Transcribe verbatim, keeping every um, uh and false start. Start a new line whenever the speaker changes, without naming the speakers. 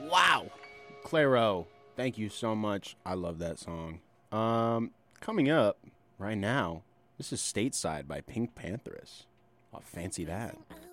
Wow. Clairo, thank you so much. I love that song. Um, coming up right now, this is Stateside by Pink Panthers. Oh, fancy that.